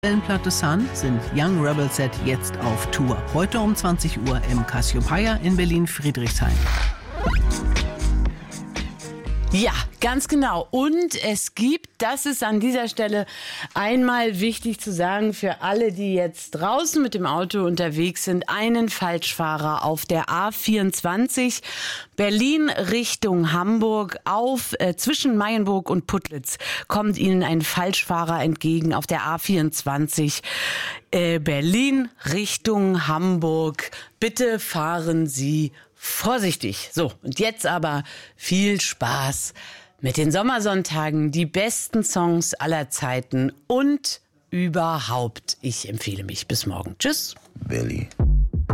Platte Sun sind Young Rebel Set jetzt auf Tour. Heute um 20 Uhr im Cassiopeia in Berlin-Friedrichshain. Ja, ganz genau. Und es gibt, das ist an dieser Stelle einmal wichtig zu sagen, für alle, die jetzt draußen mit dem Auto unterwegs sind, einen Falschfahrer auf der A24 Berlin Richtung Hamburg zwischen Mayenburg und Putlitz kommt Ihnen ein Falschfahrer entgegen auf der A24 Berlin Richtung Hamburg. Bitte fahren Sie vorsichtig. So, und jetzt aber viel Spaß mit den Sommersonntagen, die besten Songs aller Zeiten und überhaupt. Ich empfehle mich. Bis morgen. Tschüss. Billy.